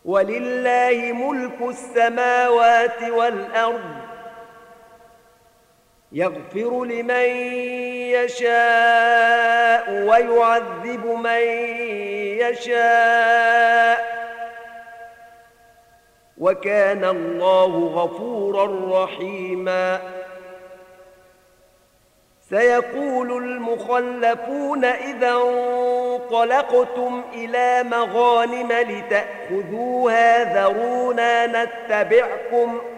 ولله ملك السماوات والأرض يغفر لمن يشاء ويعذب من يشاء وكان الله غفورا رحيما. سيقول المخلفون إذا انطلقتم إلى مغانم لتأخذوها ذرونا نتبعكم